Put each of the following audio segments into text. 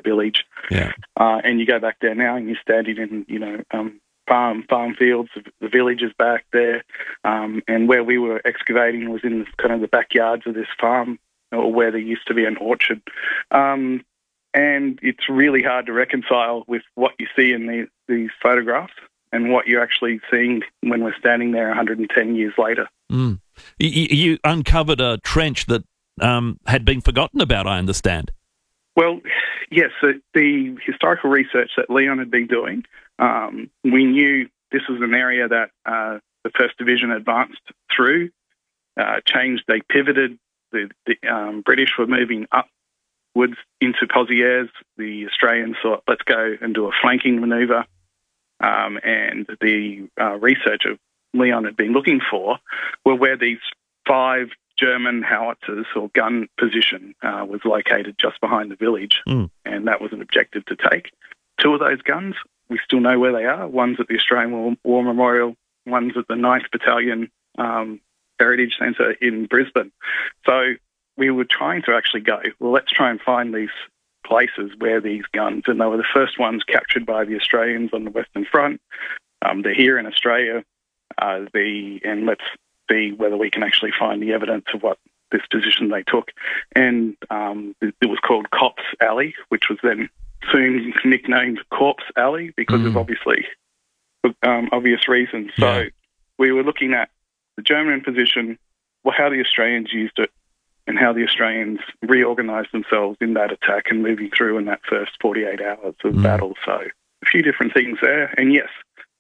village. Yeah. And you go back there now and you're standing in, farm fields. The village is back there. And where we were excavating was in kind of the backyards of this farm, or where there used to be an orchard. And it's really hard to reconcile with what you see in these photographs and what you're actually seeing when we're standing there 110 years later. Mm. You uncovered a trench that had been forgotten about, I understand. Well, yes, the historical research that Leon had been doing, we knew this was an area that the 1st Division advanced through, they pivoted. The British were moving upwards into Pozieres. The Australians thought, let's go and do a flanking manoeuvre. And the research of Leon had been looking for were where these 5 German howitzers or gun position was located just behind the village. And that was an objective to take. 2 of those guns, we still know where they are. One's at the Australian War Memorial, one's at the 9th Battalion Heritage Centre in Brisbane. So we were trying to actually go, well, let's try and find these places where these guns, and they were the first ones captured by the Australians on the Western Front. They're here in Australia, and let's see whether we can actually find the evidence of what this position they took. And it was called Cops Alley, which was then soon nicknamed Corpse Alley because of obvious reasons. So we were looking at the German position, how the Australians used it, and how the Australians reorganised themselves in that attack and moving through in that first 48 hours of battle. So a few different things there. And yes,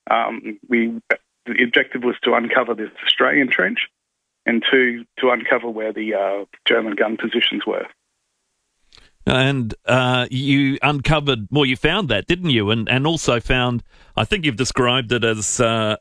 the objective was to uncover this Australian trench, and to uncover where the German gun positions were. And you uncovered, well, you found that, didn't you? And also found, I think you've described it as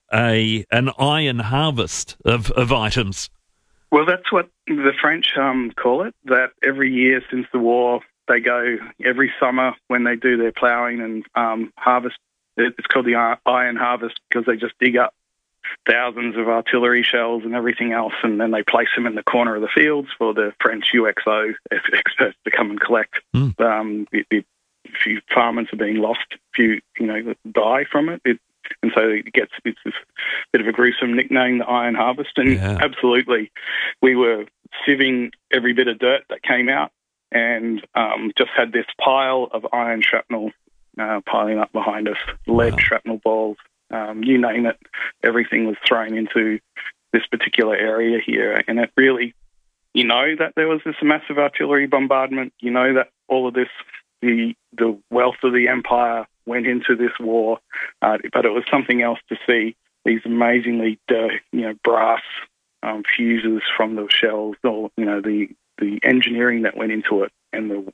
an iron harvest of items. Well, that's what the French call it, that every year since the war, they go every summer when they do their ploughing and harvest. It's called the iron harvest because they just dig up thousands of artillery shells and everything else, and then they place them in the corner of the fields for the French UXO experts to come and collect. A few farmers are being lost, a few die from it. And so it's this bit of a gruesome nickname, the Iron Harvest. And absolutely, we were sieving every bit of dirt that came out and just had this pile of iron shrapnel piling up behind us, lead shrapnel balls, you name it. Everything was thrown into this particular area here. And it really, that there was this massive artillery bombardment, that all of this, the wealth of the empire went into this war, but it was something else to see these amazingly, brass fuses from the shells, or the engineering that went into it, and the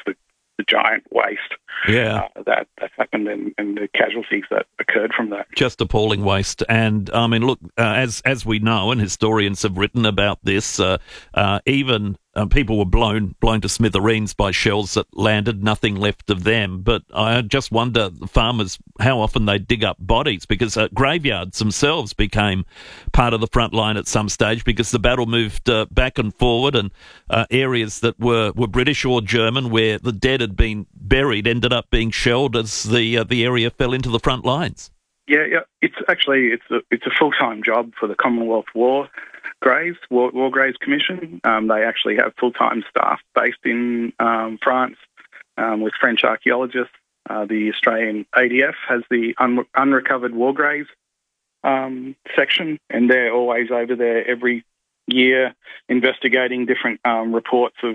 giant waste that happened, and the casualties that occurred from that. Just appalling waste. And I mean, look, as we know, and historians have written about this, even people were blown to smithereens by shells that landed, nothing left of them. But I just wonder, farmers, how often they dig up bodies, because graveyards themselves became part of the front line at some stage, because the battle moved back and forward, and areas that were British or German where the dead had been buried ended up being shelled as the area fell into the front lines. Yeah. It's a full-time job for the Commonwealth War Graves Commission. They actually have full-time staff based in France with French archaeologists. The Australian ADF has the unrecovered war graves section, and they're always over there every year investigating different reports of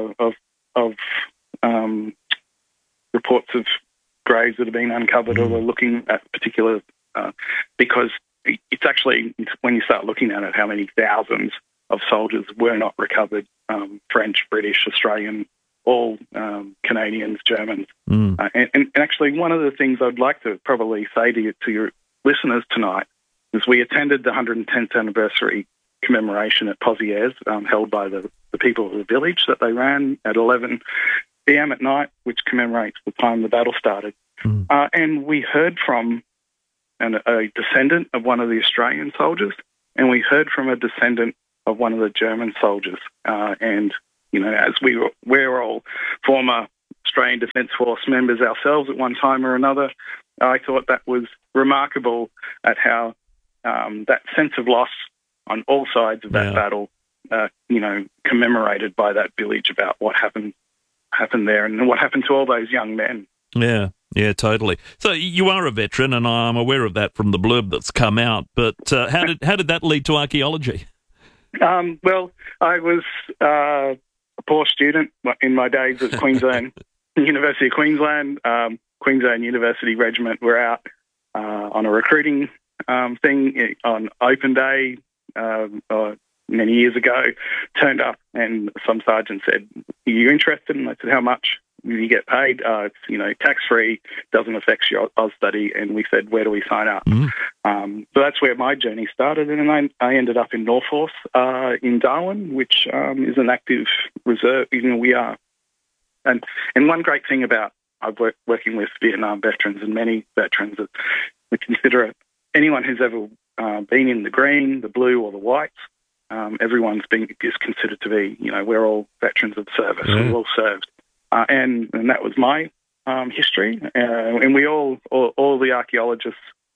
graves that have been uncovered, or looking at particular because it's actually, when you start looking at it, how many thousands of soldiers were not recovered, French, British, Australian, all Canadians, Germans. And actually, one of the things I'd like to probably say to your listeners tonight is we attended the 110th anniversary commemoration at Pozieres, held by the people of the village that they ran at 11 p.m. at night, which commemorates the time the battle started. And we heard from a descendant of one of the Australian soldiers, and we heard from a descendant of one of the German soldiers. And, as we're all former Australian Defence Force members ourselves at one time or another. I thought that was remarkable at how that sense of loss on all sides of that battle, commemorated by that village about what happened there and what happened to all those young men. Yeah, totally. So you are a veteran, and I'm aware of that from the blurb that's come out. But how did that lead to archaeology? Well, I was a poor student in my days at Queensland University of Queensland. Queensland University Regiment were out on a recruiting thing on open day many years ago. Turned up, and some sergeant said, "Are you interested?" And I said, "How much do you get paid?" It's tax-free, doesn't affect your Oz study. And we said, "Where do we sign up?" So that's where my journey started. And then I ended up in Norforth in Darwin, which is an active reserve. We are. And one great thing about working with Vietnam veterans and many veterans that we consider it, anyone who's ever been in the green, the blue or the whites, everyone's is considered to be, we're all veterans of service. We've all served. And that was my history. And we all the archaeologists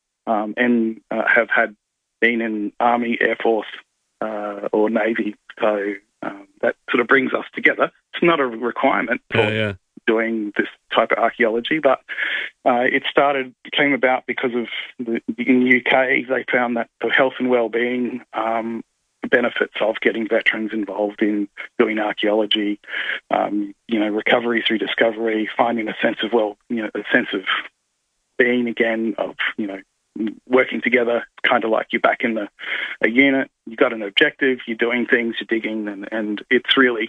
have been in Army, Air Force or Navy. So that sort of brings us together. It's not a requirement for doing this type of archaeology, but it came about because of in the UK, they found that the health and well-being benefits of getting veterans involved in doing archaeology, recovery through discovery, finding a sense of a sense of being again, of working together, kind of like you're back in a unit. You've got an objective, you're doing things, you're digging, and it's really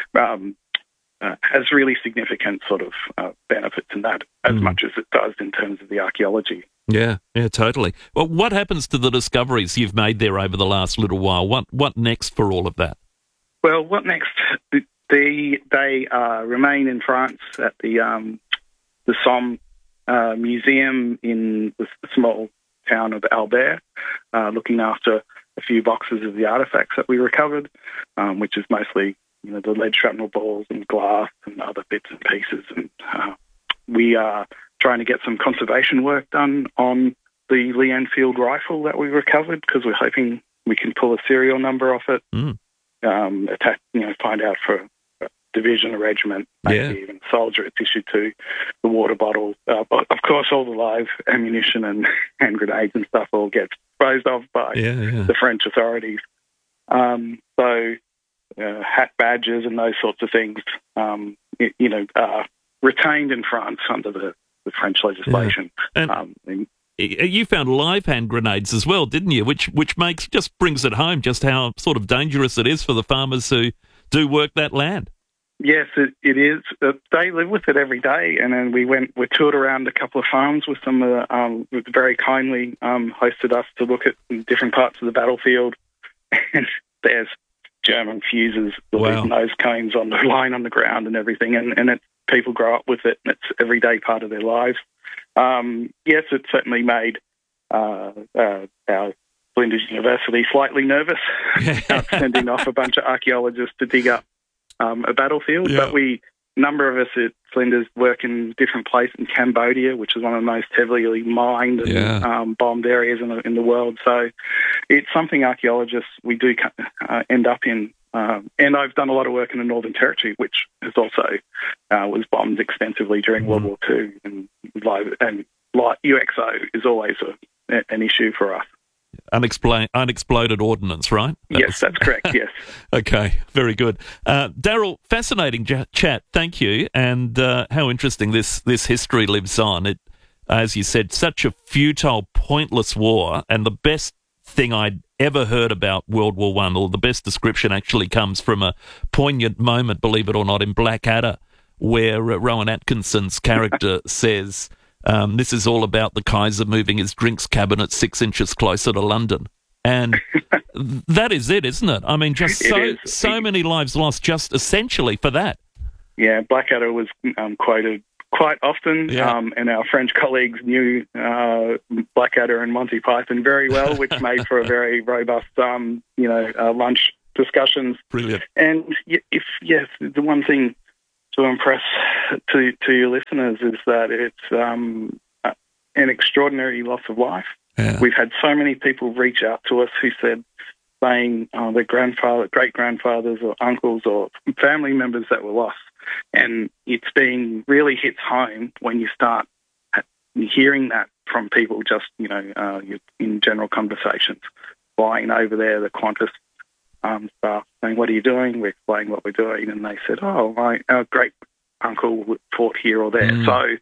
has really significant sort of benefits in that, as much as it does in terms of the archaeology. Yeah, totally. Well, what happens to the discoveries you've made there over the last little while? What next for all of that? Well, what next? They remain in France at the Somme Museum in the small town of Albert, looking after a few boxes of the artefacts that we recovered, which is mostly the lead shrapnel balls and glass and other bits and pieces. And we are trying to get some conservation work done on the Lee Enfield rifle that we recovered, because we're hoping we can pull a serial number off it, find out for a division, a regiment, maybe even a soldier it's issued to, the water bottles. But of course, all the live ammunition and hand grenades and stuff all gets disposed of by the French authorities. Hat badges and those sorts of things, are retained in France under the French legislation. And you found live hand grenades as well, didn't you? Which brings it home just how sort of dangerous it is for the farmers who do work that land. Yes, it is. They live with it every day, and then we toured around a couple of farms with some of the very kindly hosted us to look at different parts of the battlefield, and there's German fuses, these nose cones on the line on the ground and everything, and people grow up with it, and it's everyday part of their lives. Yes, it certainly made our Flinders University slightly nervous about sending off a bunch of archaeologists to dig up a battlefield, but number of us at Flinders work in different places in Cambodia, which is one of the most heavily mined and bombed areas in the world. So it's something archaeologists, we do end up in. And I've done a lot of work in the Northern Territory, which is also was bombed extensively during World War II. And UXO is always an issue for us. Unexploded ordnance, right? That's correct, yes. Okay, very good. Daryl, fascinating chat, thank you. And how interesting this history lives on. It, as you said, such a futile, pointless war, and the best thing I'd ever heard about World War I, or the best description actually comes from a poignant moment, believe it or not, in Blackadder, where Rowan Atkinson's character says, this is all about the Kaiser moving his drinks cabinet 6 inches closer to London. And that is it, isn't it? I mean, just so many lives lost just essentially for that. Yeah, Blackadder was quoted quite often, and our French colleagues knew Blackadder and Monty Python very well, which made for a very robust, lunch discussions. Brilliant. And the one thing impress to your listeners is that it's an extraordinary loss of life. Yeah. We've had so many people reach out to us who saying their great-grandfathers or uncles or family members that were lost. And it's really hits home when you start hearing that from people just, in general conversations, flying over there, the Qantas staff saying, "What are you doing?" We explain what we're doing, and they said, our great-uncle fought here or there. So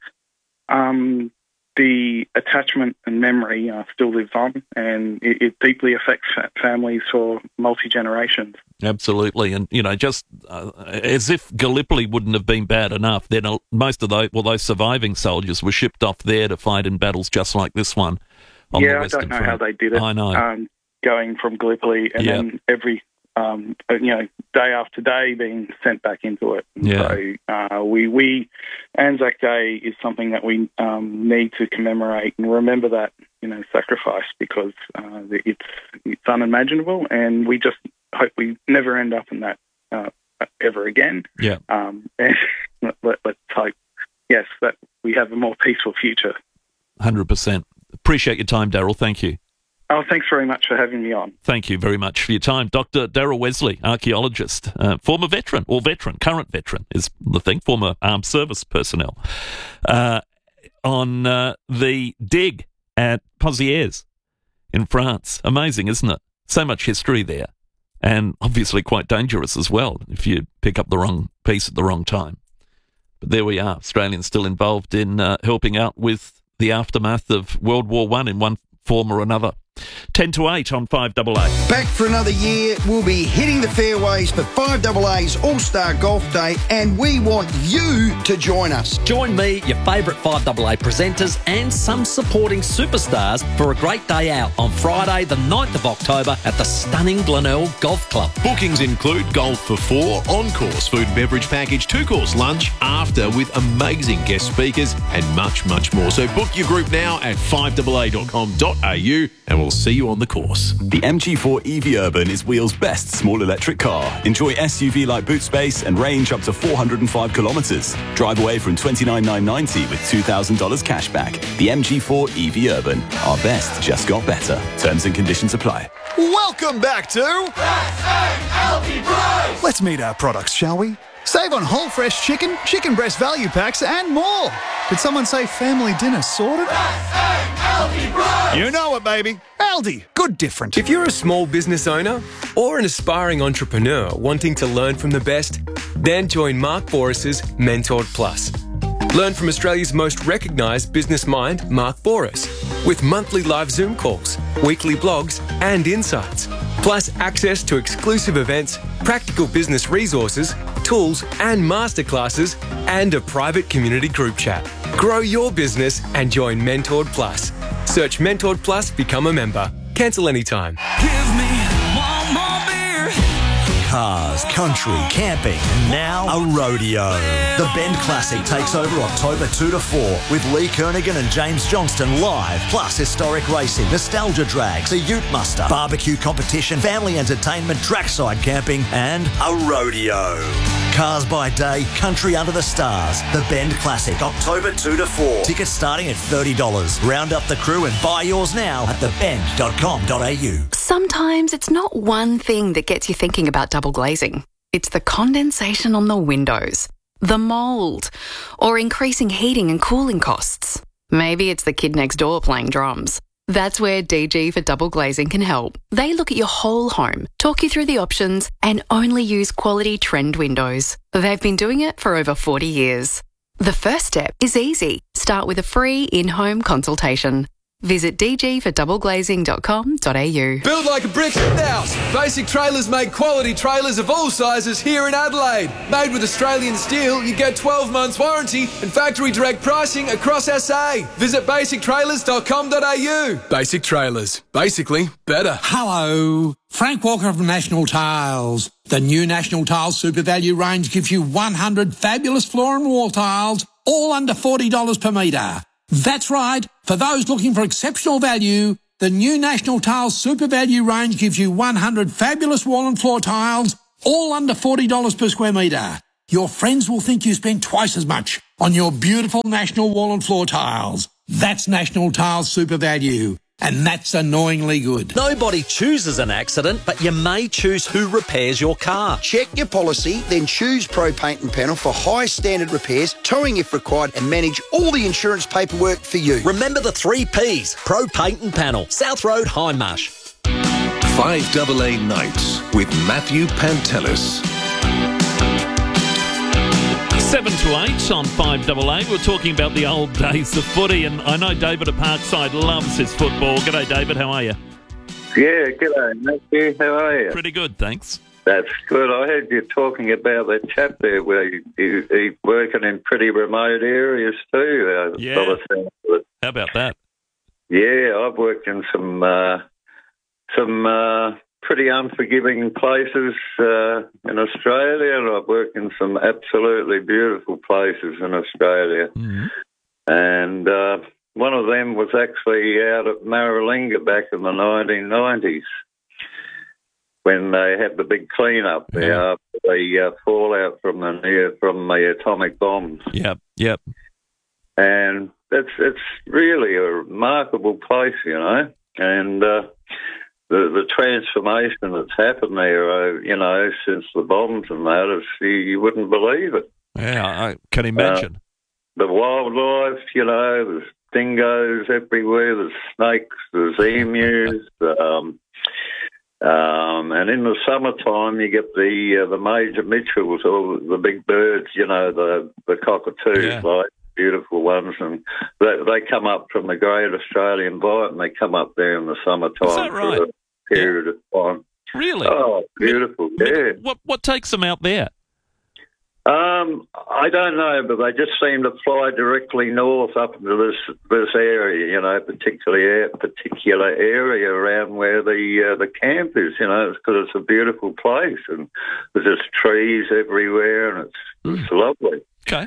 the attachment and memory still lives on, and it deeply affects families for multi-generations. Absolutely. And, just as if Gallipoli wouldn't have been bad enough, then most of those surviving soldiers were shipped off there to fight in battles just like this one on the Western I don't know Front. how they did it. I know. Going from Gallipoli and then every day after day being sent back into it. And so we Anzac Day is something that we need to commemorate and remember that sacrifice, because it's unimaginable, and we just hope we never end up in that ever again. Yeah. And let's hope, yes, that we have a more peaceful future. 100%. Appreciate your time, Daryl. Thank you. Oh, thanks very much for having me on. Thank you very much for your time. Dr. Daryl Wesley, archaeologist, former veteran, current veteran is the thing, former armed service personnel, on the dig at Pozières in France. Amazing, isn't it? So much history there, and obviously quite dangerous as well if you pick up the wrong piece at the wrong time. But there we are, Australians still involved in helping out with the aftermath of World War I in one form or another. 10 to 8 on 5AA. Back for another year. We'll be hitting the fairways for 5AA's All-Star Golf Day, and we want you to join us. Join me, your favourite 5AA presenters and some supporting superstars for a great day out on Friday the 9th of October at the stunning Glenelg Golf Club. Bookings include golf for 4, on-course food and beverage package, 2-course lunch, after with amazing guest speakers and much, much more. So book your group now at 5AA.com.au and we'll see you on the course. The MG4 EV Urban is Wheel's best small electric car. Enjoy SUV-like boot space and range up to 405 kilometres. Drive away from $29,990 with $2,000 cash back. The MG4 EV Urban. Our best just got better. Terms and conditions apply. Welcome back to S.A.L.T. Price! Let's meet our products, shall we? Save on whole fresh chicken, chicken breast value packs, and more. Did someone say family dinner sorted? S.A.L.T. Price! You know it, baby. Aldi, good different. If you're a small business owner or an aspiring entrepreneur wanting to learn from the best, then join Mark Boris's Mentored Plus. Learn from Australia's most recognised business mind, Mark Boris, with monthly live Zoom calls, weekly blogs and insights, plus access to exclusive events, practical business resources, tools and masterclasses, and a private community group chat. Grow your business and join Mentored Plus. Search Mentored Plus, become a member. Cancel anytime. Give me one more beer. Cars, country, camping, and now a rodeo. The Bend Classic takes over October 2 to 4 with Lee Kernaghan and James Johnston live, plus historic racing, nostalgia drags, a ute muster, barbecue competition, family entertainment, trackside camping, and a rodeo. Cars by day, country under the stars. The Bend Classic, October 2 to 4. Tickets starting at $30. Round up the crew and buy yours now at thebend.com.au. Sometimes it's not one thing that gets you thinking about double glazing. It's the condensation on the windows, the mould, or increasing heating and cooling costs. Maybe it's the kid next door playing drums. That's where DG for Double Glazing can help. They look at your whole home, talk you through the options, and only use quality trend windows. They've been doing it for over 40 years. The first step is easy. Start with a free in-home consultation. Visit dgfordoubleglazing.com.au. Build like a brick house. Basic Trailers make quality trailers of all sizes here in Adelaide. Made with Australian steel, you get 12 months warranty and factory direct pricing across SA. Visit basictrailers.com.au. Basic Trailers. Basically better. Hello. Frank Walker from National Tiles. The new National Tiles Super Value range gives you 100 fabulous floor and wall tiles, all under $40 per metre. That's right. For those looking for exceptional value, the new National Tiles Super Value range gives you 100 fabulous wall and floor tiles, all under $40 per square metre. your friends will think you spent twice as much on your beautiful National wall and floor tiles. That's National Tiles Super Value, and that's annoyingly good. Nobody chooses an accident, but you may choose who repairs your car. Check your policy, then choose Pro Paint and Panel for high standard repairs, towing if required, and manage all the insurance paperwork for you. Remember the 3 Ps. Pro Paint and Panel. South Road, Hindmarsh. 5AA Nights with Matthew Pantelis. 7 to 8 on 5AA. We're talking about the old days of footy, and I know David at Parkside loves his football. G'day, David. How are you? Yeah, g'day, Matthew. How are you? Pretty good, thanks. That's good. I heard you talking about that chap there where he's working in pretty remote areas too. Yeah. How about that? Yeah, I've worked in some pretty unforgiving places in Australia, and I've worked in some absolutely beautiful places in Australia. Mm-hmm. And one of them was actually out at Maralinga back in the 1990s when they had the big clean-up there after the fallout from the atomic bombs. Yep. And it's really a remarkable place, you know, and the transformation that's happened there, you know, since the bombs and that, you wouldn't believe it. Yeah, I can imagine. The wildlife, you know, there's dingoes everywhere, there's snakes, there's emus, and in the summertime you get the major Mitchells, all the big birds, you know, the cockatoos, like beautiful ones, and they come up from the Great Australian Bight, and they come up there in the summertime. Is that right? For a period of time. Really? Oh, beautiful, yeah. What takes them out there? I don't know, but they just seem to fly directly north up into this area, you know, particular area around where the camp is, you know, because it's a beautiful place and there's just trees everywhere and it's lovely. Okay.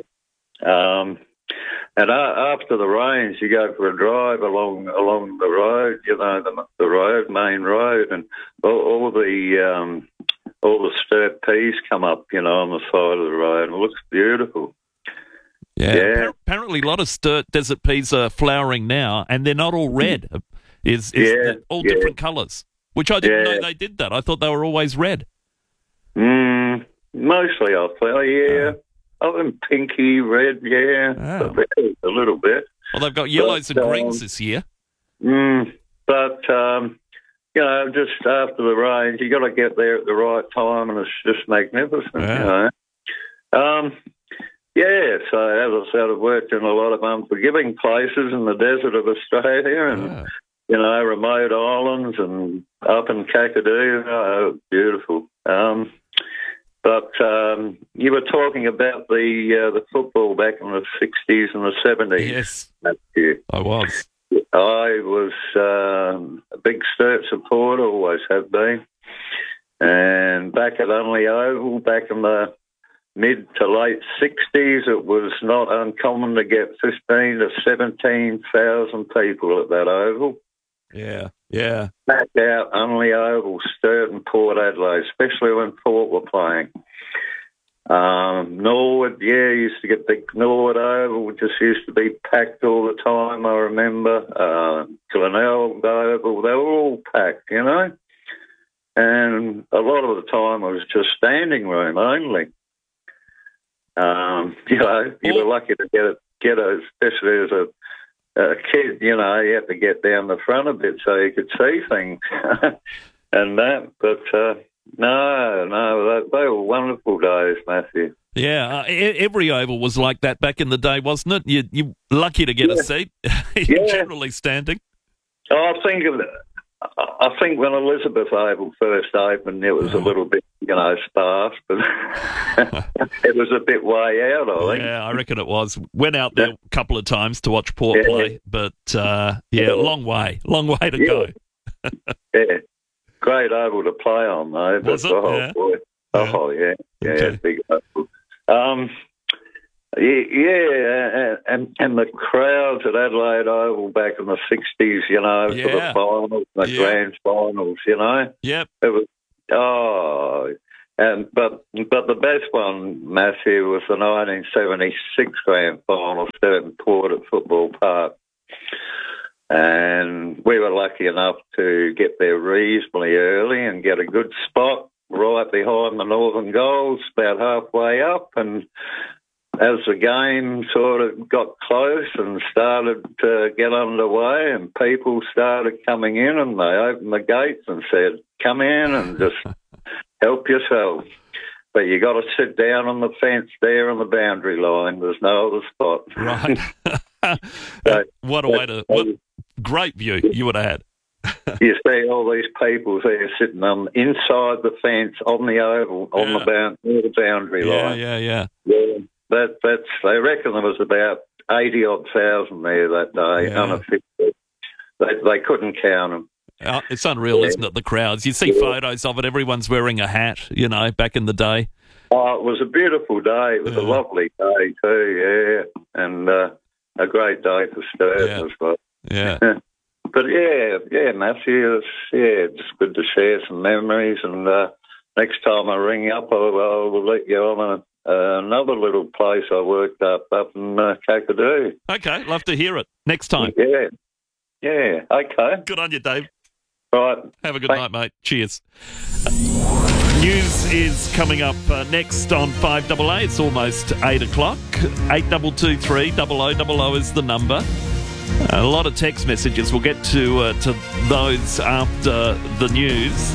And after the rains, you go for a drive along the road, you know, the main road, and all the sturt peas come up, you know, on the side of the road, and it looks beautiful. Yeah. Apparently, a lot of sturt desert peas are flowering now, and they're not all red. They're all different colours, which I didn't know they did that. I thought they were always red. Mostly, I feel, yeah. Oh, and pinky, red, a little bit. Well, they've got yellows and greens this year. But, you know, just after the rains, you got to get there at the right time, and it's just magnificent, you know. So as I said, I've worked in a lot of unforgiving places in the desert of Australia and, you know, remote islands and up in Kakadu. Beautiful. But you were talking about the football back in the 60s and the 70s. Yes, I was. I was a big Sturt supporter, always have been. And back at Unley Oval, back in the mid to late 60s, it was not uncommon to get 15,000 to 17,000 people at that oval. Yeah. Back out Unley Oval, Sturt and Port Adelaide, especially when Port were playing. Norwood, used to get big Norwood Oval, just used to be packed all the time, I remember. Glenelg Oval, they were all packed, you know. And a lot of the time it was just standing room only. You know, you were lucky to get it, especially as a kid, you know, you had to get down the front a bit so you could see things and that. But no, they were wonderful days, Matthew. Yeah, every oval was like that back in the day, wasn't it? You're lucky to get a seat. You're generally standing. I think when Elizabeth Oval first opened, it was a little bit, you know, sparse, but it was a bit way out, I think. Yeah, I reckon it was. Went out there a couple of times to watch Port play, but, long way to go. Great oval to play on, though. Was it? Okay. Big oval. And the crowds at Adelaide Oval back in the 60s, you know, for the finals, the grand finals, you know. Yep. It was, But the best one, Matthew, was the 1976 Grand Final, Sturton Port at Football Park. And we were lucky enough to get there reasonably early and get a good spot right behind the Northern goals, about halfway up. And as the game sort of got close and started to get underway and people started coming in, and they opened the gates and said, come in and just help yourself. But you got to sit down on the fence there on the boundary line. There's no other spot. Right. What a way to... great view you would have had. You see all these people there sitting inside the fence on the oval, on the boundary line. Yeah. That's. They reckon there was about 80-odd thousand there that day, unofficially. They couldn't count them. It's unreal, isn't it, the crowds? You see photos of it, everyone's wearing a hat, back in the day. Oh, it was a beautiful day. It was a lovely day too, and a great day for Sturton as well. Yeah. But Matthew, it's good to share some memories, and next time I ring up, I'll let you on another little place I worked up in Kakadu. Okay, love to hear it. Next time. Yeah, okay. Good on you, Dave. Right. Have a good night, mate. Cheers. News is coming up next on 5AA. It's almost 8 o'clock. 8223 0000 is the number. A lot of text messages. We'll get to those after the news.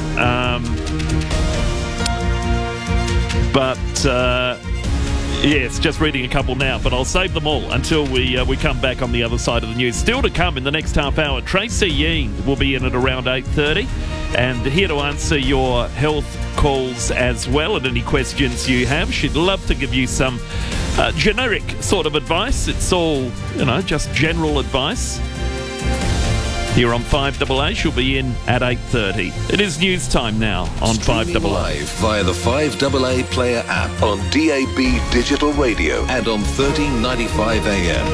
Yes, just reading a couple now, but I'll save them all until we come back on the other side of the news. Still to come in the next half hour, Tracy Yeen will be in at around 8:30, and here to answer your health calls as well and any questions you have. She'd love to give you some generic sort of advice. It's all, just general advice. Here on 5AA, she'll be in at 8:30. It is news time now on 5AA. Live via the 5AA Player app on DAB Digital Radio and on 1395 AM.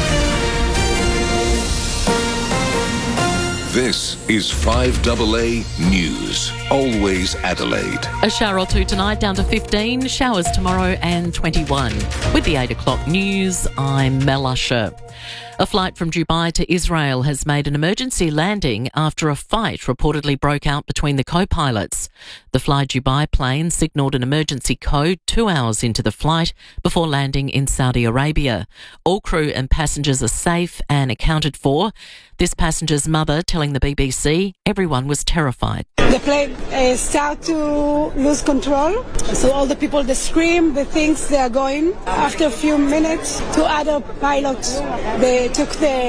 This is 5AA News. Always Adelaide. A shower or two tonight, down to 15. Showers tomorrow and 21. With the 8 o'clock news, I'm Mel Usher. A flight from Dubai to Israel has made an emergency landing after a fight reportedly broke out between the co-pilots. The Fly Dubai plane signalled an emergency code 2 hours into the flight before landing in Saudi Arabia. All crew and passengers are safe and accounted for. This passenger's mother telling the BBC everyone was terrified. The plane started to lose control, so all the people, they scream, they think they are going. After a few minutes, two other pilots, they took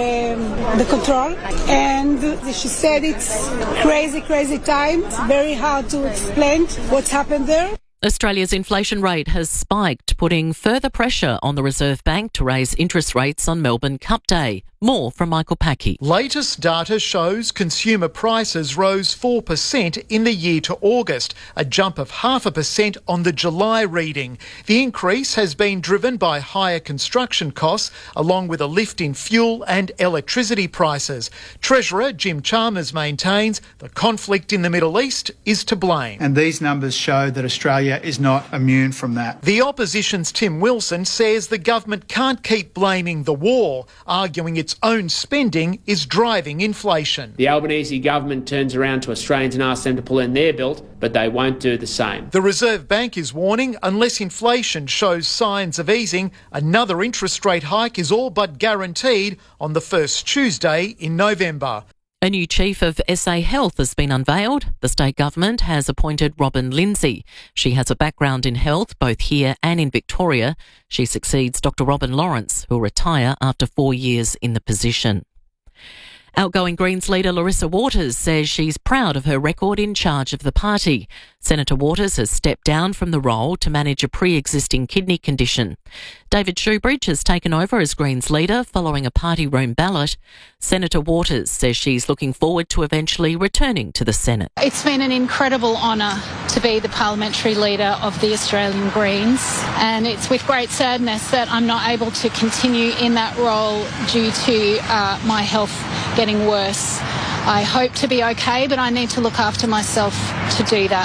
the control, and she said it's crazy time. It's very hard to explain what's happened there. Australia's inflation rate has spiked, putting further pressure on the Reserve Bank to raise interest rates on Melbourne Cup Day. More from Michael Packey. Latest data shows consumer prices rose 4% in the year to August, a jump of 0.5% on the July reading. The increase has been driven by higher construction costs, along with a lift in fuel and electricity prices. Treasurer Jim Chalmers maintains the conflict in the Middle East is to blame. And these numbers show that Australia is not immune from that. The opposition's Tim Wilson says the government can't keep blaming the war, arguing its own spending is driving inflation. The Albanese government turns around to Australians and asks them to pull in their belt, but they won't do the same. The Reserve Bank is warning unless inflation shows signs of easing, another interest rate hike is all but guaranteed on the first Tuesday in November. A new chief of SA Health has been unveiled. The state government has appointed Robin Lindsay. She has a background in health, both here and in Victoria. She succeeds Dr. Robin Lawrence, who will retire after 4 years in the position. Outgoing Greens leader Larissa Waters says she's proud of her record in charge of the party. Senator Waters has stepped down from the role to manage a pre-existing kidney condition. David Shoebridge has taken over as Greens leader following a party room ballot. Senator Waters says she's looking forward to eventually returning to the Senate. It's been an incredible honour to be the parliamentary leader of the Australian Greens, and it's with great sadness that I'm not able to continue in that role due to my health getting worse. I hope to be okay, but I need to look after myself to do that.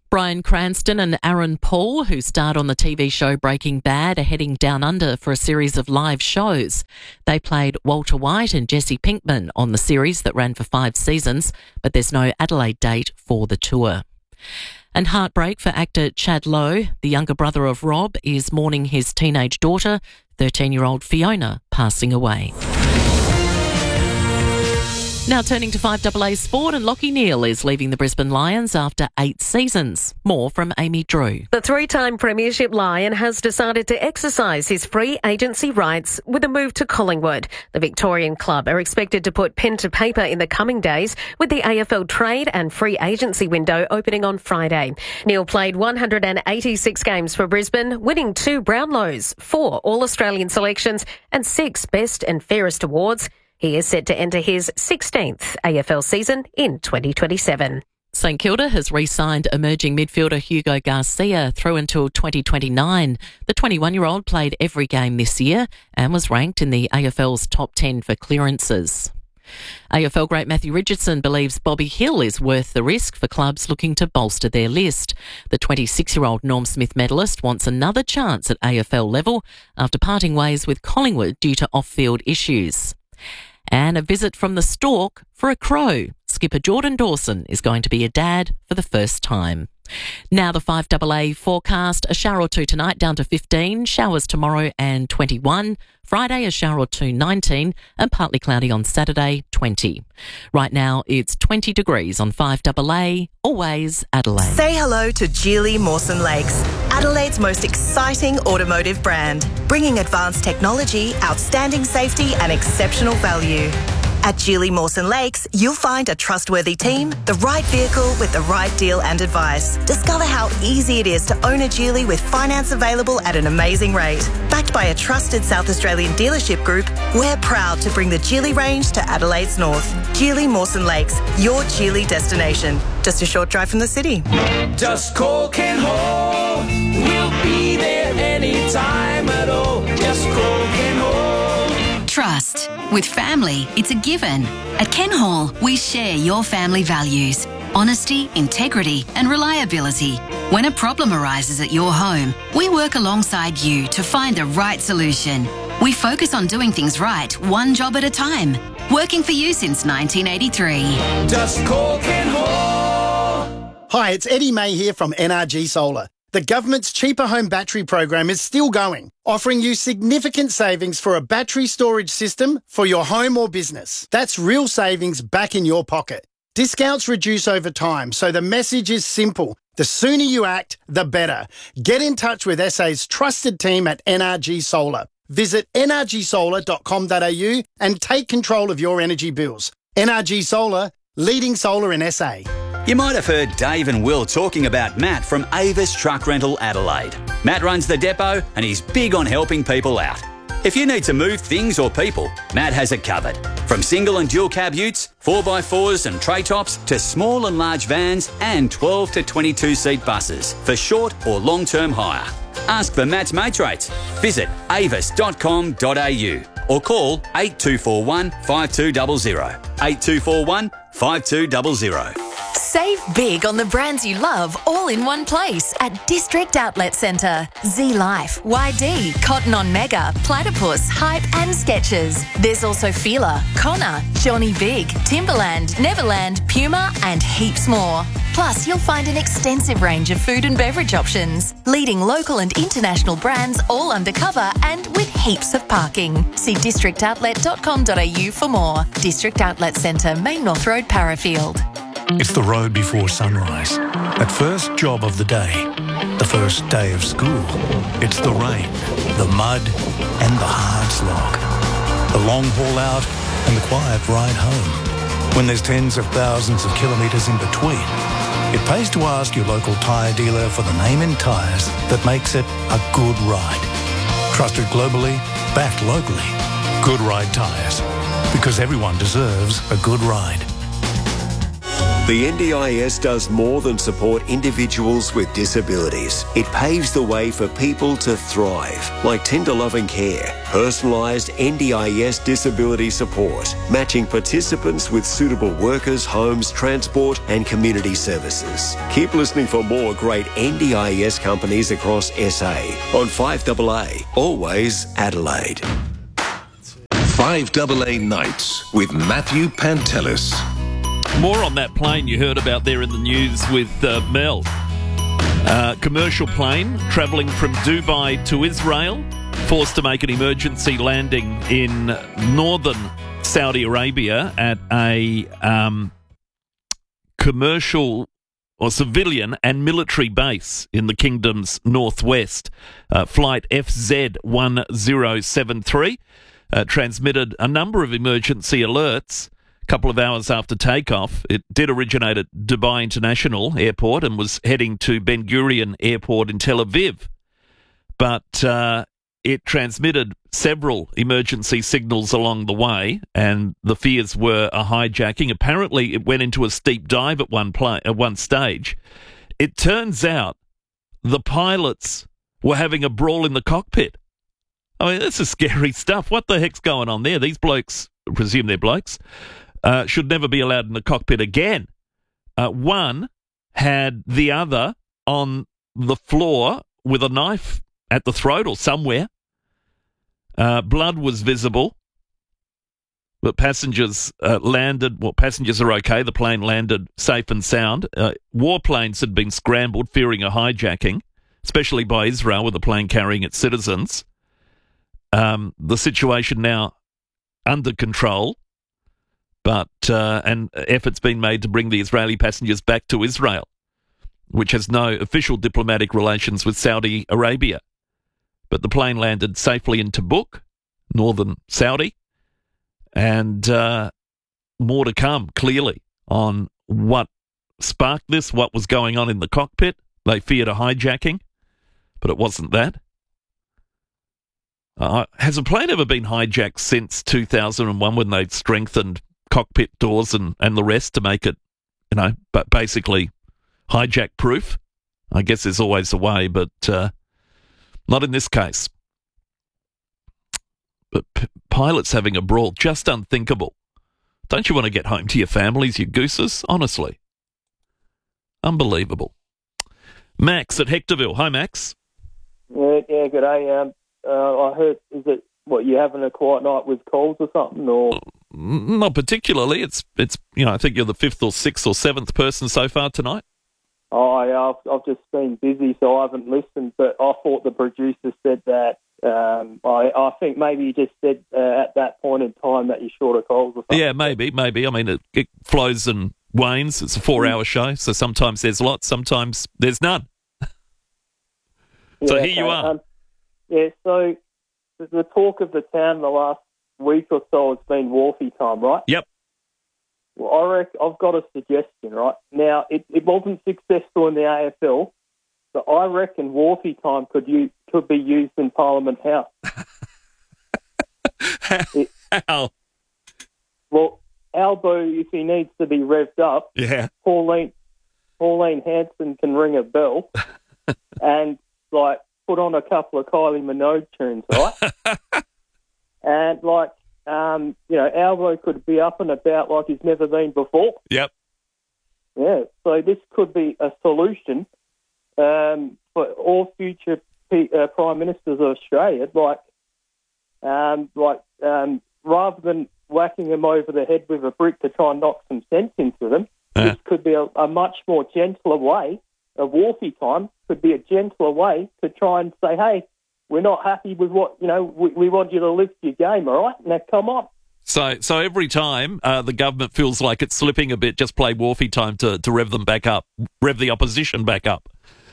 Bryan Cranston and Aaron Paul, who starred on the TV show Breaking Bad, are heading down under for a series of live shows. They played Walter White and Jesse Pinkman on the series that ran for 5 seasons, but there's no Adelaide date for the tour. And heartbreak for actor Chad Lowe. The younger brother of Rob is mourning his teenage daughter, 13-year-old Fiona, passing away. Now turning to 5AA Sport, and Lachie Neale is leaving the Brisbane Lions after 8 seasons. More from Amy Drew. The 3-time Premiership Lion has decided to exercise his free agency rights with a move to Collingwood. The Victorian club are expected to put pen to paper in the coming days, with the AFL trade and free agency window opening on Friday. Neale played 186 games for Brisbane, winning 2 Brownlows, 4 All-Australian selections and 6 Best and Fairest awards. He is set to enter his 16th AFL season in 2027. St Kilda has re-signed emerging midfielder Hugo Garcia through until 2029. The 21-year-old played every game this year and was ranked in the AFL's top 10 for clearances. AFL great Matthew Richardson believes Bobby Hill is worth the risk for clubs looking to bolster their list. The 26-year-old Norm Smith medalist wants another chance at AFL level after parting ways with Collingwood due to off-field issues. And a visit from the Stork for a crow. Skipper Jordan Dawson is going to be a dad for the first time. Now the 5AA forecast, a shower or 2 tonight down to 15, showers tomorrow and 21, Friday a shower or 2, 19, and partly cloudy on Saturday, 20. Right now it's 20 degrees on 5AA, always Adelaide. Say hello to Geely Mawson Lakes, Adelaide's most exciting automotive brand, bringing advanced technology, outstanding safety and exceptional value. At Geely Mawson Lakes, you'll find a trustworthy team, the right vehicle with the right deal and advice. Discover how easy it is to own a Geely with finance available at an amazing rate. Backed by a trusted South Australian dealership group, we're proud to bring the Geely range to Adelaide's north. Geely Mawson Lakes, your Geely destination. Just a short drive from the city. Just call Ken Hall. We'll be there anytime at all. Just call Ken Hall. Trust. With family, it's a given. At Ken Hall, we share your family values. Honesty, integrity and reliability. When a problem arises at your home, we work alongside you to find the right solution. We focus on doing things right, one job at a time. Working for you since 1983. Just call Ken Hall. Hi, it's Eddie May here from NRG Solar. The government's cheaper home battery program is still going, offering you significant savings for a battery storage system for your home or business. That's real savings back in your pocket. Discounts reduce over time, so the message is simple. The sooner you act, the better. Get in touch with SA's trusted team at NRG Solar. Visit nrgsolar.com.au and take control of your energy bills. NRG Solar, leading solar in SA. You might have heard Dave and Will talking about Matt from Avis Truck Rental Adelaide. Matt runs the depot and he's big on helping people out. If you need to move things or people, Matt has it covered. From single and dual cab utes, 4x4s and tray tops, to small and large vans and 12 to 22 seat buses for short or long-term hire. Ask for Matt's mates rates. Visit avis.com.au or call 8241 5200. 8241 5200. Save big on the brands you love all in one place at District Outlet Centre. Z-Life, YD, Cotton On Mega, Platypus, Hype and Skechers. There's also Fila, Connor, Johnny Big, Timberland, Neverland, Puma and heaps more. Plus, you'll find an extensive range of food and beverage options. Leading local and international brands all undercover and with heaps of parking. See districtoutlet.com.au for more. District Outlet Centre, Main North Road, Parafield. It's the road before sunrise. That first job of the day. The first day of school. It's the rain, the mud and the hard slog. The long haul out and the quiet ride home. When there's tens of thousands of kilometres in between, it pays to ask your local tyre dealer for the name in tyres that makes it a good ride. Trusted globally, backed locally. Good Ride Tyres. Because everyone deserves a good ride. The NDIS does more than support individuals with disabilities. It paves the way for people to thrive, like Tender Loving Care, personalised NDIS disability support, matching participants with suitable workers, homes, transport and community services. Keep listening for more great NDIS companies across SA on 5AA, always Adelaide. 5AA Nights with Matthew Pantelis. More on that plane you heard about there in the news with Mel. Commercial plane travelling from Dubai to Israel, forced to make an emergency landing in northern Saudi Arabia at a commercial or civilian and military base in the kingdom's northwest. Flight FZ1073 transmitted a number of emergency alerts a couple of hours after takeoff. It did originate at Dubai International Airport and was heading to Ben Gurion Airport in Tel Aviv. But it transmitted several emergency signals along the way, and the fears were a hijacking. Apparently, it went into a steep dive at one stage. It turns out the pilots were having a brawl in the cockpit. I mean, this is scary stuff. What the heck's going on there? These blokes, I presume they're blokes, should never be allowed in the cockpit again. One had the other on the floor with a knife at the throat or somewhere. Blood was visible, but passengers landed. Well, passengers are okay. The plane landed safe and sound. Warplanes had been scrambled, fearing a hijacking, especially by Israel, with the plane carrying its citizens. The situation now under control, but an effort's been made to bring the Israeli passengers back to Israel, which has no official diplomatic relations with Saudi Arabia. But the plane landed safely in Tabuk, northern Saudi, and more to come, clearly, on what sparked this, what was going on in the cockpit. They feared a hijacking, but it wasn't that. Has a plane ever been hijacked since 2001 when they strengthened cockpit doors and the rest to make it, but basically hijack-proof? I guess there's always a way, but not in this case. But pilots having a brawl, just unthinkable. Don't you want to get home to your families, you gooses? Honestly. Unbelievable. Max at Hectorville. Hi, Max. Yeah, good day. I heard, is it, you having a quiet night with calls or something? Or not particularly. It's I think you're the 5th or 6th or 7th person so far tonight. Oh, I've just been busy, so I haven't listened, but I thought the producer said that. I think maybe you just said at that point in time that you're short of calls or something. Yeah, maybe. I mean, it flows and wanes. It's a 4-hour show, so sometimes there's lots, sometimes there's none. So here you are. So the talk of the town the last week or so has been Wharfie time, right? Yep. Well, I've got a suggestion, right? Now, it wasn't successful in the AFL, but I reckon Wharfie time could be used in Parliament House. How? Well, Albo, if he needs to be revved up, yeah. Pauline Hanson can ring a bell and, put on a couple of Kylie Minogue tunes, right? And, Albo could be up and about like he's never been before. Yep. Yeah, so this could be a solution for all future Prime Ministers of Australia, rather than whacking them over the head with a brick to try and knock some sense into them, this could be a much more gentler way. A Wharfie time could be a gentler way to try and say, hey, we're not happy with what, we want you to lift your game, all right? Now, come on. So every time the government feels like it's slipping a bit, just play Wharfie time to rev them back up, rev the opposition back up.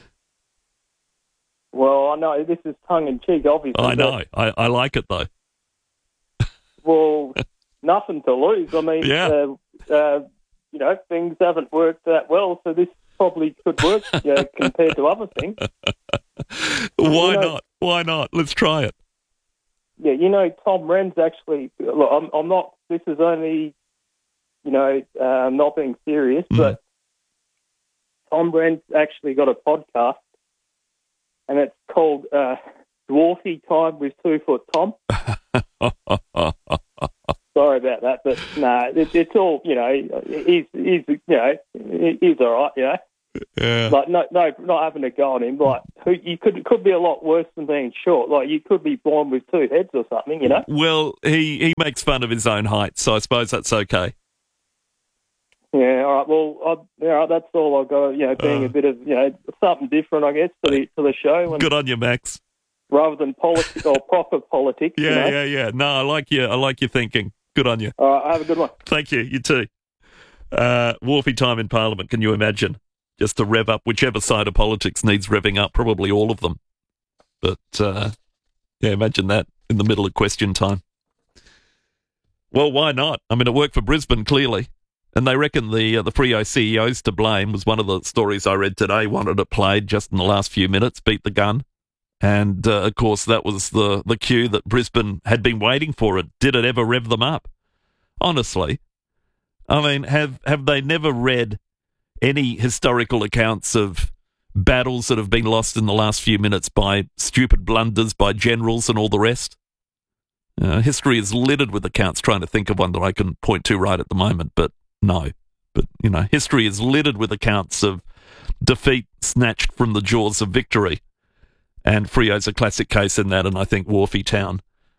Well, I know this is tongue-in-cheek, obviously. I know. I like it, though. Well, nothing to lose. I mean, things haven't worked that well, so this probably could work compared to other things. Why not? Why not? Let's try it. Yeah, Tom Wren's actually, look, I'm not, this is only, not being serious, but Tom Wren's actually got a podcast, and it's called Dwarfy Time with 2 Foot Tom. Sorry about that, but no, it's all, he's all right, Yeah. Like, no, not having a go on him. Like, it could be a lot worse than being short. Like, you could be born with two heads or something, Well, he makes fun of his own height, so I suppose that's okay. Yeah, all right. Well, that's all I've got. Being a bit of something different, I guess, to the show. And good on you, Max. Rather than politics or proper politics. Yeah. No, I like your thinking. Good on you. All right, have a good one. Thank you. You too. Wharfie time in Parliament. Can you imagine? Just to rev up whichever side of politics needs revving up. Probably all of them. But imagine that in the middle of question time. Well, why not? I mean, it worked for Brisbane clearly. And they reckon the Freo CEO's to blame was one of the stories I read today. Wanted it played just in the last few minutes, beat the gun. And, of course, that was the cue that Brisbane had been waiting for. Did it ever rev them up? Honestly. I mean, have they never read any historical accounts of battles that have been lost in the last few minutes by stupid blunders by generals and all the rest? History is littered with accounts, trying to think of one that I can point to right at the moment, but no. But, history is littered with accounts of defeat snatched from the jaws of victory. And Freo's a classic case in that, and I think Wharfie time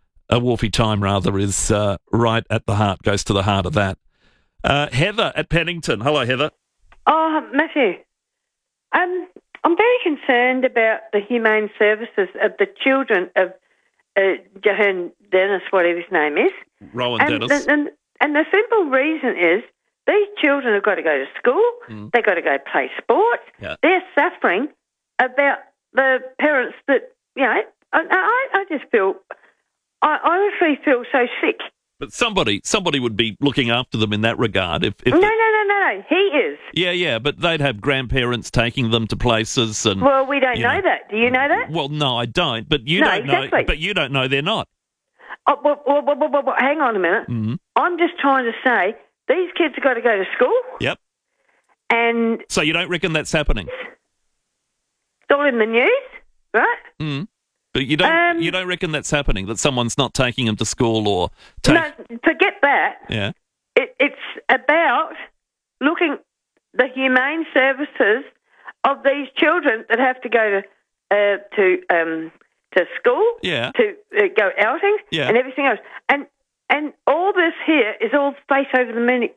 is right at the heart, goes to the heart of that. Heather at Pennington. Hello, Heather. Oh, Matthew, I'm very concerned about the humane services of the children of Johan Dennis, whatever his name is. Rowan Dennis. And the simple reason is these children have got to go to school, they've got to go play sport, they're suffering about the parents that, I just feel, I honestly feel so sick. But somebody would be looking after them in that regard. If No, he is. Yeah, but they'd have grandparents taking them to places, and well, we don't know that. Do you know that? Well, no, I don't. But you don't know. But you don't know they're not. Oh, well, hang on a minute. Mm-hmm. I'm just trying to say these kids have got to go to school. Yep. And so you don't reckon that's happening? It's all in the news, right? Mm. But you don't reckon that's happening, that someone's not taking them to school or... No, forget that. Yeah. It's about looking the humane services of these children that have to go to school, to go outing, and everything else. And all this here is all face over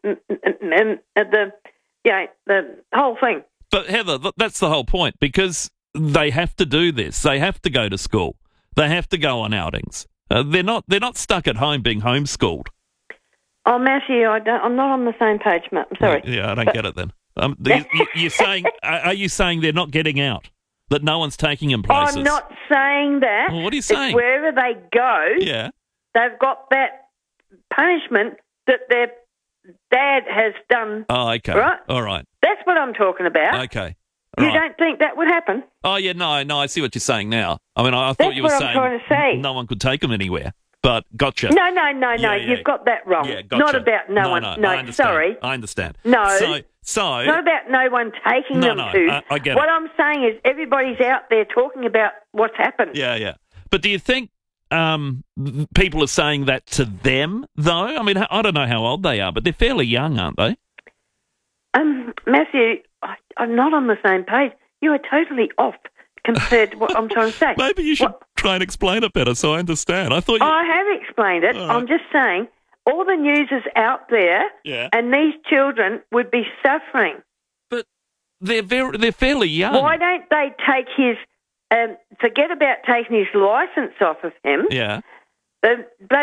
the whole thing. But Heather, that's the whole point, because they have to do this. They have to go to school. They have to go on outings. They're not stuck at home being homeschooled. Oh, Matthew, I'm not on the same page, Matt. I'm sorry. Yeah, I don't get it then. You're saying, are you saying they're not getting out? That no one's taking them places? I'm not saying that. Well, what are you saying? It's wherever they go, they've got that punishment that their dad has done. Oh, okay. Right? All right. That's what I'm talking about. Okay. You don't think that would happen? Oh, yeah, no, I see what you're saying now. I mean, I thought you were saying... saying That's what I'm trying to say. No one could take them anywhere, but gotcha. No, you've got that wrong. Yeah, gotcha. Not about no one. No, I understand. sorry. I understand. No. So... Not about no one taking them to. I get what it. I'm saying is everybody's out there talking about what's happened. Yeah. But do you think people are saying that to them, though? I mean, I don't know how old they are, but they're fairly young, aren't they? Matthew, I'm not on the same page. You are totally off compared to what I'm trying to say. Maybe you should try and explain it better so I understand. I thought I have explained it. Right. I'm just saying all the news is out there, and these children would be suffering. But they're fairly young. Why don't they take his forget about taking his licence off of him? Yeah. They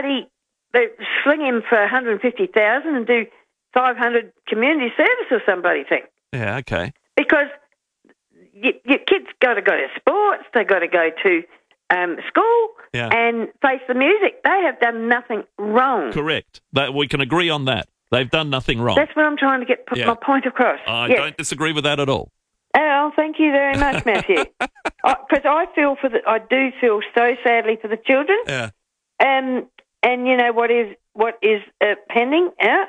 sling him for $150,000 and do 500 community service or some bloody thing. Yeah, okay. Because your kids got to go to sports, they got to go to school and face the music. They have done nothing wrong. Correct. We can agree on that. They've done nothing wrong. That's what I'm trying to put my point across. I don't disagree with that at all. Oh, thank you very much, Matthew. Because I do feel so sadly for the children. Yeah. And you know what is pending out.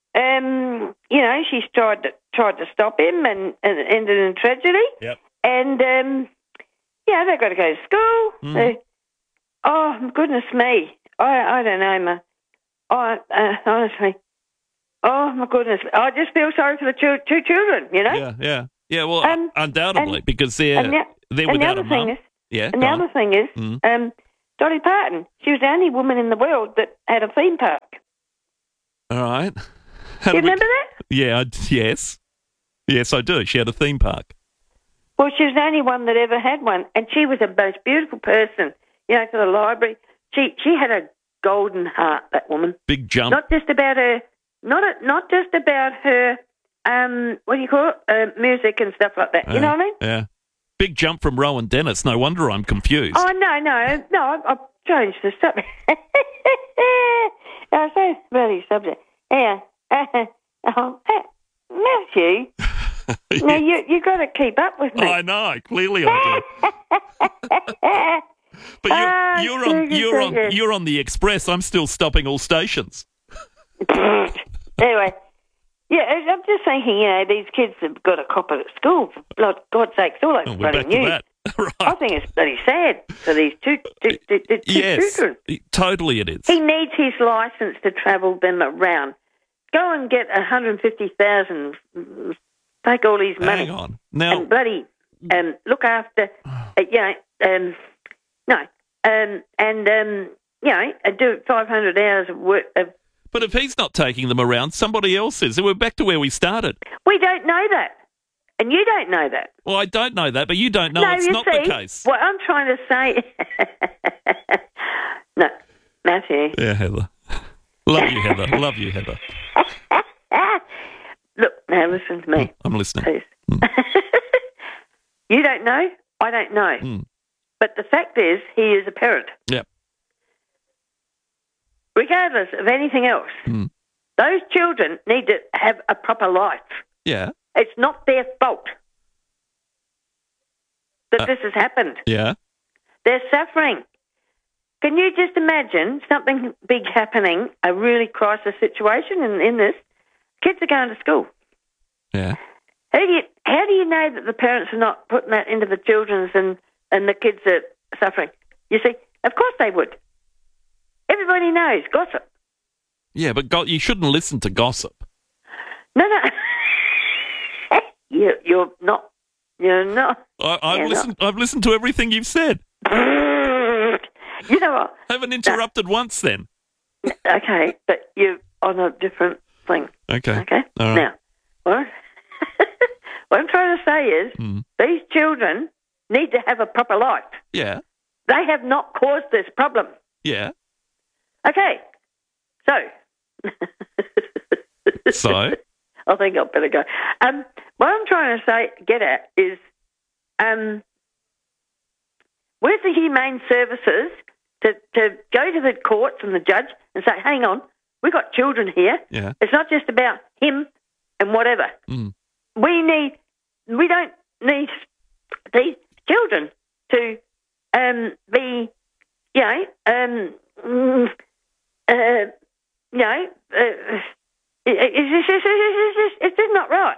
She's tried to stop him and it ended in tragedy. Yep. And they've got to go to school. Oh goodness me! I don't know, Ma. Honestly, oh my goodness, I just feel sorry for the two children. You know. Yeah. Well, undoubtedly, because they're without a mum. And the other thing is, Dolly Parton. She was the only woman in the world that had a theme park. All right. You remember that? Yeah. Yes, I do. She had a theme park. Well, she was the only one that ever had one, and she was the most beautiful person. You know, for the library, she had a golden heart. That woman. Big jump. Not just about her. Not just about her. What do you call it? Music and stuff like that. You know what I mean? Yeah. Big jump from Rowan Dennis. No wonder I'm confused. Oh no! I've changed the subject. I say bloody subject. Yeah. Matthew. Now you got to keep up with me. I know. Clearly, I do. But you're on the express. I'm still stopping all stations. Anyway, yeah, I'm just thinking. You know, these kids have got a copper at school. For God's sake, it's all over bloody news. Right. I think it's bloody sad for these two children. Totally, it is. He needs his license to travel them around. Go and get 150,000. Take all his money. Hang on. Now, and bloody look after, do 500 hours of work. But if he's not taking them around, somebody else is. And we're back to where we started. We don't know that. And you don't know that. Well, I don't know that, but you don't know it's not the case. What I'm trying to say... No, Matthew. Yeah, Heather. Love you, Heather. Love you, Heather. Look, now listen to me. I'm listening. Please. You don't know, I don't know. But the fact is, he is a parent. Yep. Regardless of anything else, those children need to have a proper life. Yeah. It's not their fault that this has happened. Yeah. They're suffering. Can you just imagine something big happening, a really crisis situation in this? Kids are going to school. Yeah. How do you know that the parents are not putting that into the children's and the kids are suffering? You see, of course they would. Everybody knows gossip. Yeah, but you shouldn't listen to gossip. No. You're not. I've listened to everything you've said. You know what? I haven't interrupted once then. Okay, but you're on a different thing. Okay. All right. Now, what I'm trying to say is these children need to have a proper life. Yeah. They have not caused this problem. Yeah. Okay. So. I think I'll better go. What I'm trying to get at is, where's the humane services to go to the courts and the judge and say, hang on, we've got children here. Yeah. It's not just about him and whatever. We don't need these children to be, it's just not right.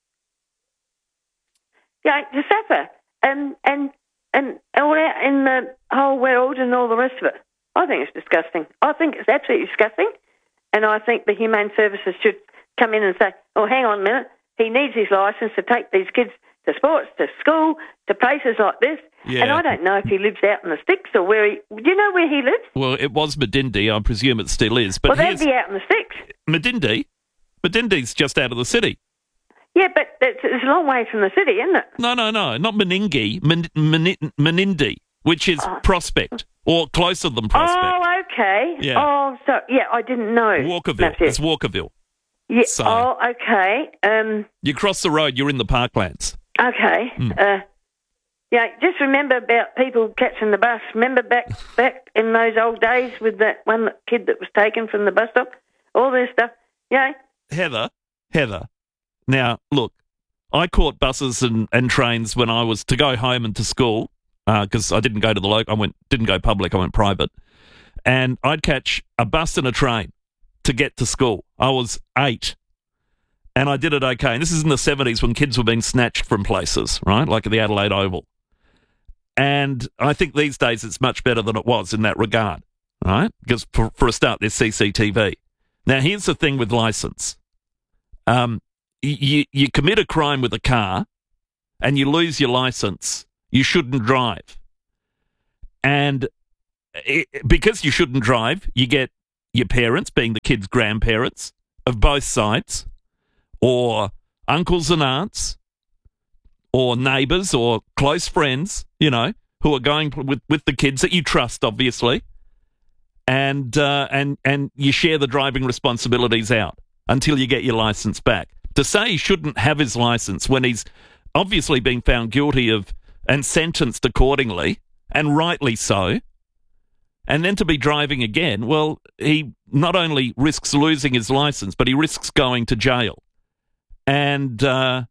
To suffer and all out in the whole world and all the rest of it. I think it's disgusting. I think it's absolutely disgusting, and I think the Humane Services should come in and say, oh, hang on a minute, he needs his licence to take these kids to sports, to school, to places like this. Yeah. And I don't know if he lives out in the sticks or where do you know where he lives? Well, it was Medindi. I presume it still is. But that'd be out in the sticks. Medindi's just out of the city. Yeah, but it's a long way from the city, isn't it? No, not Meningi, Menindi, which is Prospect, or closer than Prospect. Oh, okay. Yeah. Oh, so, I didn't know. Walkerville. It's Walkerville. Yeah. So, okay. You cross the road, you're in the parklands. Okay. Just remember about people catching the bus. Remember back in those old days with that one kid that was taken from the bus stop? All this stuff. Yeah. Heather. Now, look, I caught buses and trains when I was to go home and to school because I didn't go to the local. Didn't go public. I went private, and I'd catch a bus and a train to get to school. I was 8, and I did it okay. And this is in the 70s when kids were being snatched from places, right, like at the Adelaide Oval. And I think these days it's much better than it was in that regard. right? Because for a start, there's CCTV. Now, here's the thing with licence. You commit a crime with a car and you lose your licence, you shouldn't drive. And because you shouldn't drive, you get your parents, being the kid's grandparents of both sides, or uncles and aunts, or neighbours, or close friends, you know, who are going with the kids that you trust, obviously, and you share the driving responsibilities out until you get your licence back. To say he shouldn't have his licence when he's obviously been found guilty of and sentenced accordingly, and rightly so, and then to be driving again, well, he not only risks losing his licence, but he risks going to jail. And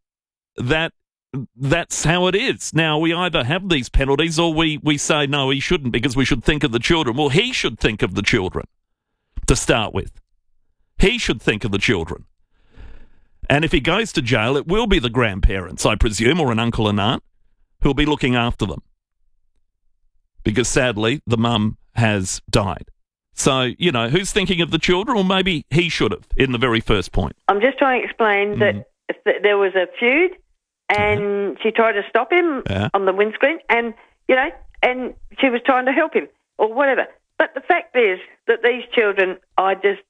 that's how it is. Now, we either have these penalties or we say, no, he shouldn't, because we should think of the children. Well, he should think of the children to start with. He should think of the children. And if he goes to jail, it will be the grandparents, I presume, or an uncle and aunt, who'll be looking after them. Because sadly, the mum has died. So, you know, who's thinking of the children? Well, maybe he should have in the very first point. I'm just trying to explain that there was a feud and she tried to stop him on the windscreen and, you know, and she was trying to help him or whatever. But the fact is that these children, there's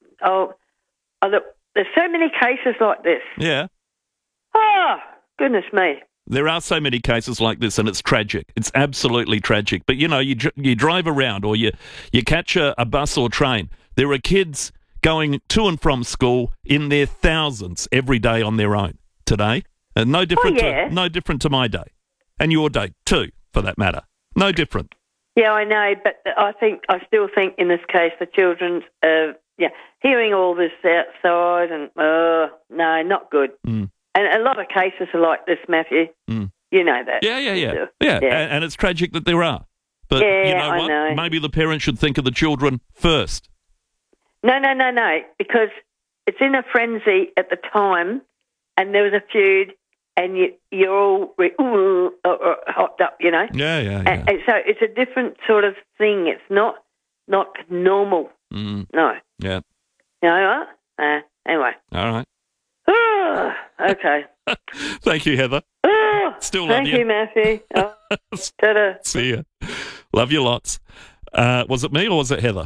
so many cases like this. Yeah. Oh, goodness me. There are so many cases like this, and it's tragic. It's absolutely tragic. But, you know, you drive around or you catch a bus or train. There are kids going to and from school in their thousands every day on their own today. And no different to my day. And your day, too, for that matter. No different. Yeah, I know, but I still think in this case the children's, hearing all this outside and, no, not good. Mm. And a lot of cases are like this, Matthew. Mm. You know that. Yeah. And it's tragic that there are. But you know what? I know. Maybe the parents should think of the children first. No, because it's in a frenzy at the time and there was a feud and you're all hopped up, you know. Yeah. And so it's a different sort of thing. It's not normal. Mm. No. Yeah. You know what? Anyway. All right. Okay. Thank you, Heather. Still love you. Thank you, Matthew. Ta-da. See ya. Love you lots. Was it me or was it Heather?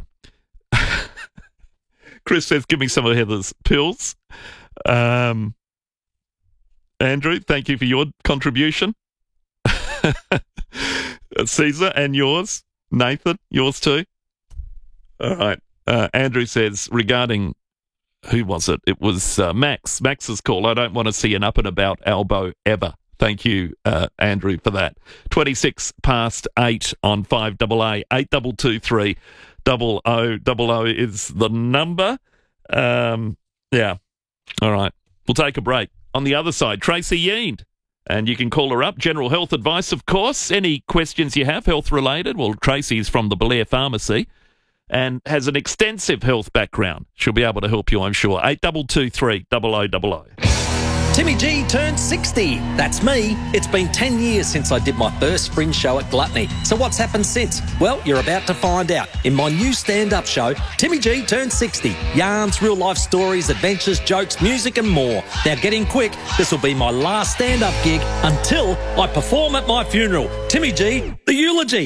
Chris says, give me some of Heather's pills. Andrew, thank you for your contribution. Caesar, and yours. Nathan, yours too. All right. Andrew says, regarding... Who was it? It was Max. Max's call. I don't want to see an up and about elbow ever. Thank you, Andrew, for that. 8 on 5AA. 8223 0000 is the number. Yeah. All right. We'll take a break. On the other side, Tracy Yeend. And you can call her up. General health advice, of course. Any questions you have, health-related? Well, Tracy's from the Blair Pharmacy and has an extensive health background. She'll be able to help you, I'm sure. 8223 0000. Timmy G turned 60. That's me. It's been 10 years since I did my first spring show at Gluttony. So what's happened since? Well, you're about to find out in my new stand-up show, Timmy G turned 60. Yarns, real-life stories, adventures, jokes, music and more. Now get in quick. This will be my last stand-up gig until I perform at my funeral. Timmy G, the eulogy.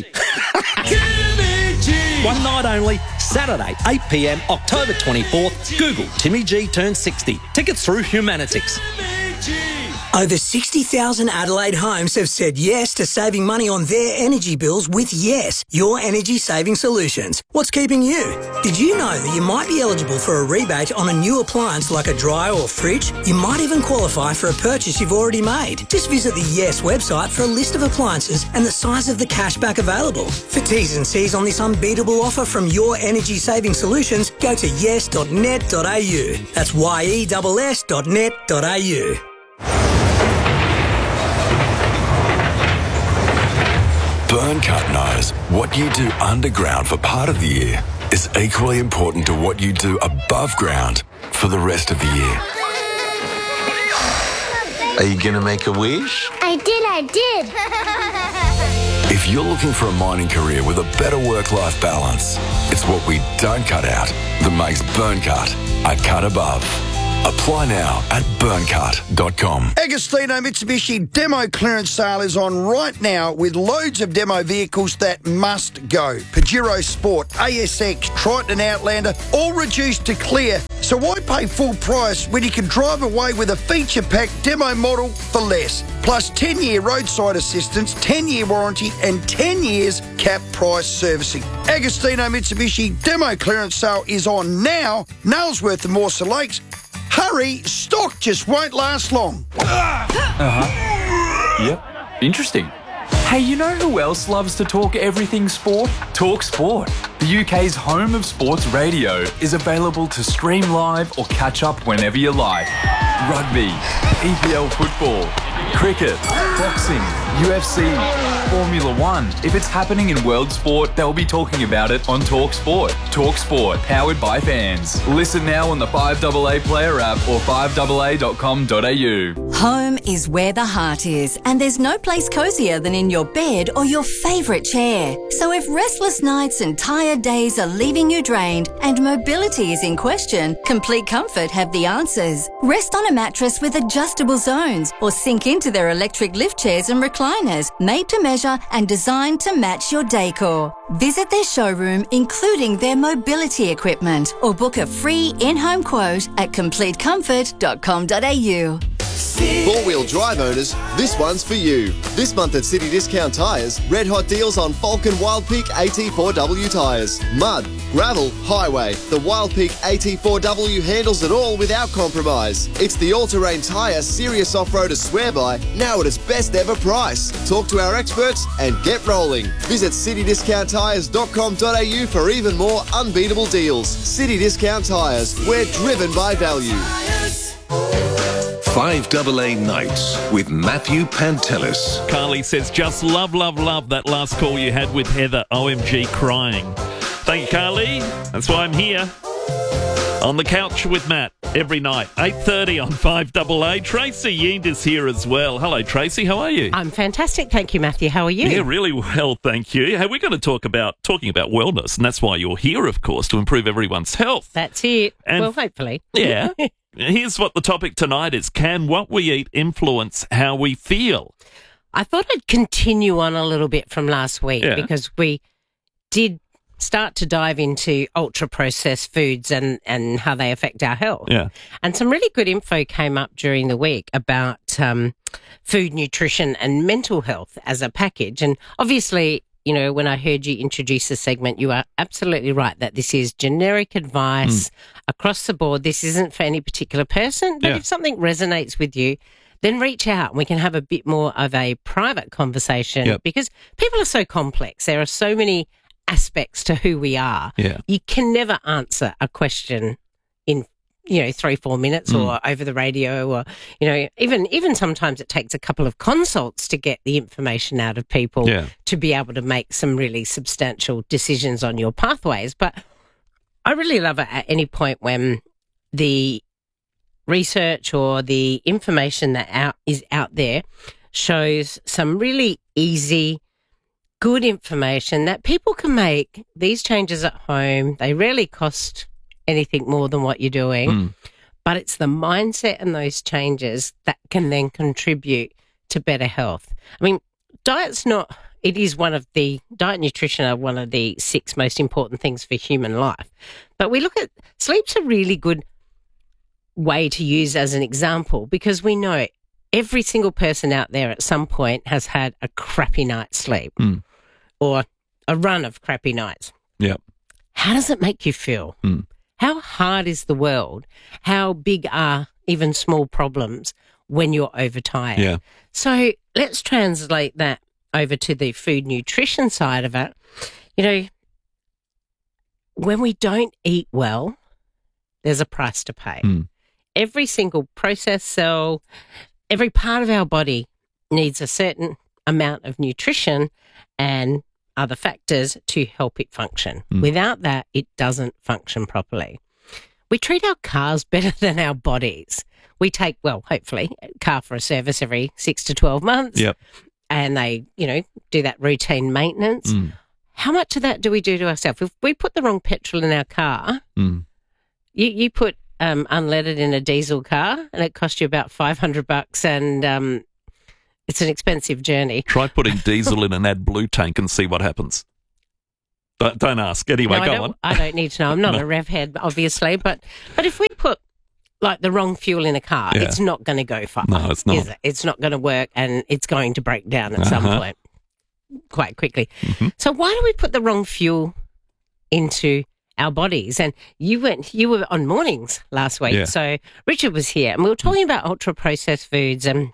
One night only, Saturday, 8 p.m, October 24th. Google Timmy G turned 60. Tickets through Humanitix. Over 60,000 Adelaide homes have said yes to saving money on their energy bills with Yes, your energy saving solutions. What's keeping you? Did you know that you might be eligible for a rebate on a new appliance like a dryer or fridge? You might even qualify for a purchase you've already made. Just visit the Yes website for a list of appliances and the size of the cashback available. For T's and C's on this unbeatable offer from your energy saving solutions, go to yes.net.au. That's yes.net.au. Burncut knows what you do underground for part of the year is equally important to what you do above ground for the rest of the year. Are you going to make a wish? I did. If you're looking for a mining career with a better work-life balance, it's what we don't cut out that makes Burncut a cut above. Apply now at burncut.com. Agostino Mitsubishi demo clearance sale is on right now with loads of demo vehicles that must go. Pajero Sport, ASX, Triton Outlander, all reduced to clear. So why pay full price when you can drive away with a feature-packed demo model for less? Plus 10-year roadside assistance, 10-year warranty and 10 years cap price servicing. Agostino Mitsubishi demo clearance sale is on now. Nailsworth and Mawson Lakes. Hurry, stock just won't last long. Yep, interesting. Hey, you know who else loves to talk everything sport? Talk Sport. The UK's home of sports radio is available to stream live or catch up whenever you like. Rugby, EPL football, cricket, boxing, UFC, Formula One. If it's happening in world sport, they'll be talking about it on Talk Sport. Talk Sport, powered by fans. Listen now on the 5AA Player app or 5AA.com.au. Home is where the heart is, and there's no place cosier than in your bed or your favourite chair. So if restless nights and tired days are leaving you drained and mobility is in question, Complete Comfort have the answers. Rest on a mattress with adjustable zones or sink into their electric lift chairs and recliners, made to measure and designed to match your decor. Visit their showroom, including their mobility equipment, or book a free in-home quote at completecomfort.com.au. Four-wheel drive owners, this one's for you. This month at City Discount Tyres, red hot deals on Falcon Wild Peak AT4W tyres. Mud, gravel, highway. The Wild Peak AT4W handles it all without compromise. It's the all-terrain tyre serious off-roaders swear by, now at its best ever price. Talk to our experts and get rolling. Visit citydiscounttyres.com.au for even more unbeatable deals. City Discount Tyres, we're driven by value. 5AA Nights with Matthew Pantelis. Carly says, just love that last call you had with Heather. OMG crying. Thank you, Carly. That's why I'm here. On the couch with Matt every night, 8:30 on 5AA. Tracy Yeend is here as well. Hello, Tracy. How are you? I'm fantastic. Thank you, Matthew. How are you? Yeah, really well, thank you. Hey, we're going to talking about wellness, and that's why you're here, of course, to improve everyone's health. That's it. And well, hopefully. Yeah. Here's what the topic tonight is. Can what we eat influence how we feel? I thought I'd continue on a little bit from last week because we did start to dive into ultra-processed foods and how they affect our health. Yeah. And some really good info came up during the week about food, nutrition and mental health as a package. And obviously, you know, when I heard you introduce the segment, you are absolutely right that this is generic advice across the board. This isn't for any particular person, but if something resonates with you, then reach out and we can have a bit more of a private conversation because people are so complex. There are so many aspects to who we are. Yeah. You can never answer a question in 3-4 minutes or over the radio or, even sometimes it takes a couple of consults to get the information out of people to be able to make some really substantial decisions on your pathways. But I really love it at any point when the research or the information that is out there shows some really easy, good information that people can make these changes at home. They rarely cost anything more than what you're doing, but it's the mindset and those changes that can then contribute to better health. I mean, diet and nutrition are one of the 6 most important things for human life. But we look at sleep's a really good way to use as an example because we know every single person out there at some point has had a crappy night's sleep or a run of crappy nights. Yeah. How does it make you feel? How hard is the world? How big are even small problems when you're overtired? Yeah. So let's translate that over to the food nutrition side of it. You know, when we don't eat well, there's a price to pay. Every single processed cell, every part of our body needs a certain amount of nutrition and other factors to help it function. Without that, it doesn't function properly. We treat our cars better than our bodies. we take, well, hopefully, a car for a service every 6 to 12 months. Yep. And they, do that routine maintenance. How much of that do we do to ourselves? If we put the wrong petrol in our car, you put unleaded in a diesel car and it costs you about $500 and it's an expensive journey. Try putting diesel in an AdBlue tank and see what happens. Don't ask. Anyway, go on. I don't need to know. I'm not a rev head, obviously, but if we put like the wrong fuel in a car, it's not going to go far. No, it's not. Is it? It's not going to work, and it's going to break down at some point quite quickly. So why do we put the wrong fuel into our bodies? And you were on mornings last week, so Richard was here, and we were talking about ultra processed foods and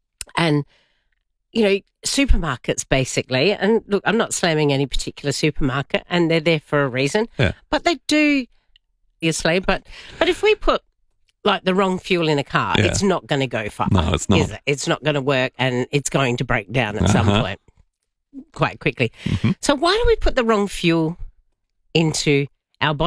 supermarkets basically. And look, I'm not slamming any particular supermarket, and they're there for a reason. Yeah. But they do, obviously. But if we put like the wrong fuel in a car, it's not going to go far. No, it's not. Is it? It's not going to work, and it's going to break down at some point quite quickly. So why do we put the wrong fuel into our body?